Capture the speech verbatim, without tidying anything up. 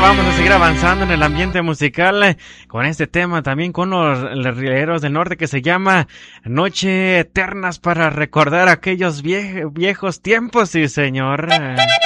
vamos a seguir avanzando en el ambiente musical eh, con este tema también con los, los Rieleros del Norte que se llama Noche Eternas para recordar aquellos vie- viejos tiempos, sí señor.